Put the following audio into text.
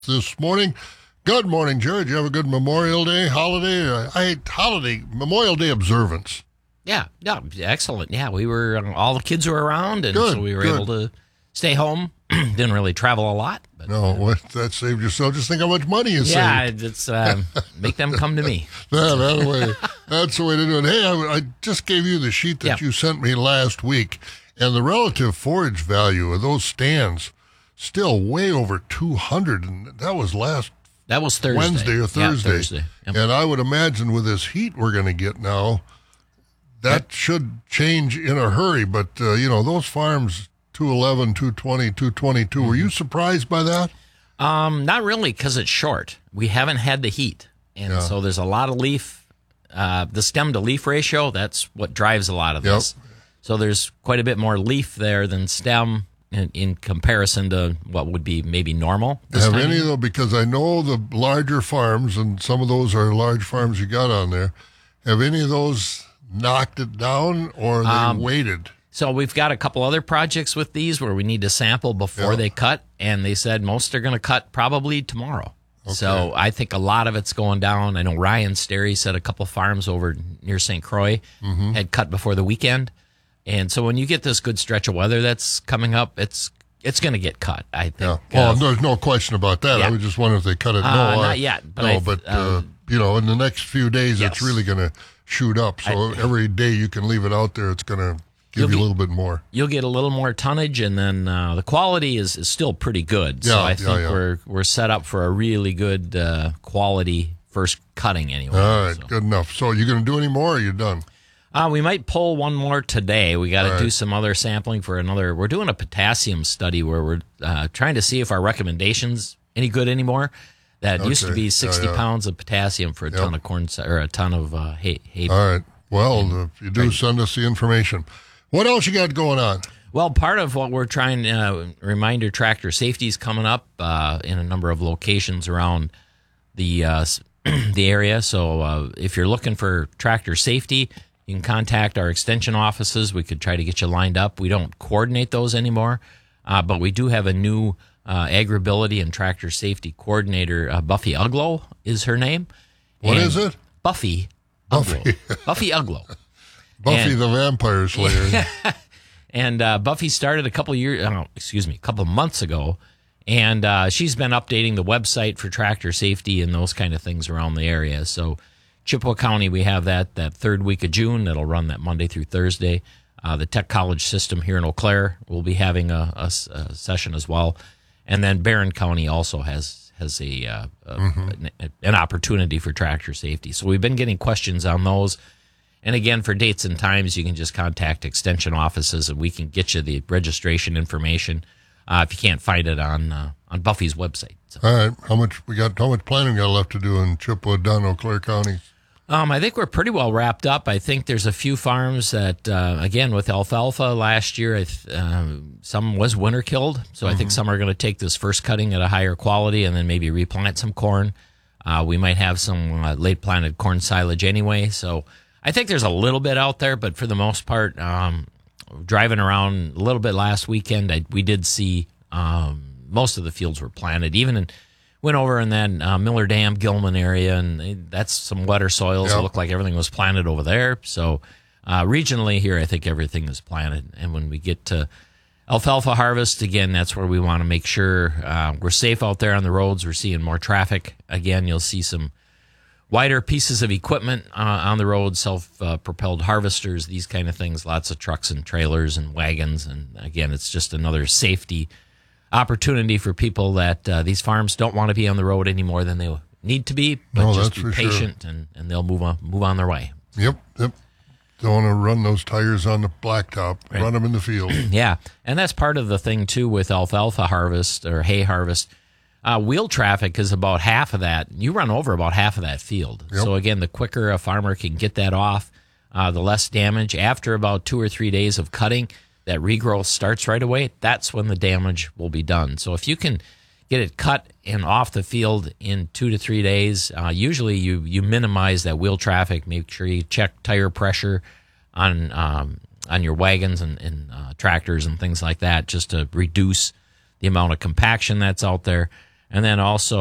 this morning. Good morning, Jared. You have a good Memorial Day holiday, Memorial Day observance. Yeah, excellent. Yeah, we were all the kids were around, and so we were able to stay home. Didn't really travel a lot. But, that saved yourself. Just think how much money you saved. Yeah, it's make them come to me. That's the way to do it. Hey, I just gave you the sheet that you sent me last week, and the relative forage value of those stands still way over 200, and that was Thursday. Wednesday or Thursday. Yeah, Thursday. Yep. And I would imagine with this heat we're going to get now, that should change in a hurry. But, those farms, 211, 220, 222, were you surprised by that? Not really, because it's short. We haven't had the heat. And so there's a lot of leaf. The stem to leaf ratio, that's what drives a lot of this. So there's quite a bit more leaf there than stem in comparison to what would be maybe normal. Have any of those, because I know the larger farms, and some of those are large farms you got on there, have any of those knocked it down, or they waited? So we've got a couple other projects with these where we need to sample before they cut, and they said most are going to cut probably tomorrow. Okay. So I think a lot of it's going down. I know Ryan Sterry said a couple farms over near St. Croix had cut before the weekend. And so when you get this good stretch of weather that's coming up, it's going to get cut, I think. Well, there's no question about that. Yeah. I was just wondering if they cut it. Not yet. But in the next few days, it's really going to shoot up. So every day you can leave it out there, it's going to give you a little bit more. You'll get a little more tonnage, and then the quality is still pretty good. So I think we're set up for a really good quality first cutting anyway. All right, good enough. So are you going to do any more, or are you done? We might pull one more today. We got to do some other sampling for another. We're doing a potassium study where we're trying to see if our recommendations any good anymore. That used to be 60 pounds of potassium for a ton of corn or a ton of hay. All right. Well, if you do, send us the information. What else you got going on? Well, part of what we're trying reminder tractor safety is coming up in a number of locations around the area. So if you're looking for tractor safety, you can contact our extension offices. We could try to get you lined up. We don't coordinate those anymore, but we do have a new agribility and tractor safety coordinator. Buffy Uglow is her name. What is it? Buffy Uglow. Buffy Uglow. Buffy the Vampire Slayer. And Buffy started a couple months ago, and she's been updating the website for tractor safety and those kind of things around the area. So Chippewa County, we have that third week of June. That'll run that Monday through Thursday. The Tech College system here in Eau Claire will be having a session as well. And then Barron County also has an opportunity for tractor safety. So we've been getting questions on those. And again, for dates and times, you can just contact extension offices, and we can get you the registration information if you can't find it on Buffy's website. So. All right, how much planning we got left to do in Chippewa, Dunn, Eau Claire counties? I think we're pretty well wrapped up. I think there's a few farms that, again, with alfalfa last year, some was winter killed. So I think some are going to take this first cutting at a higher quality and then maybe replant some corn. We might have some late planted corn silage anyway. So I think there's a little bit out there, but for the most part, driving around a little bit last weekend, we did see most of the fields were planted. Went over in that Miller Dam, Gilman area, and that's some wetter soils. Yep. It looked like everything was planted over there. So regionally here, I think everything is planted. And when we get to alfalfa harvest, again, that's where we want to make sure we're safe out there on the roads. We're seeing more traffic. Again, you'll see some wider pieces of equipment on the road, self-propelled harvesters, these kind of things, lots of trucks and trailers and wagons. And again, it's just another safety opportunity for people that these farms don't want to be on the road any more than they need to be, but just be patient and they'll move on their way. Yep. Don't want to run those tires on the blacktop, right. Run them in the field. Yeah, and that's part of the thing, too, with alfalfa harvest or hay harvest. Wheel traffic is about half of that. You run over about half of that field. Yep. So, again, the quicker a farmer can get that off, the less damage. After about 2 or 3 days of cutting, that regrowth starts right away. That's when the damage will be done. So if you can get it cut and off the field in 2 to 3 days, usually you minimize that wheel traffic. Make sure you check tire pressure on your wagons and tractors and things like that, just to reduce the amount of compaction that's out there. And then also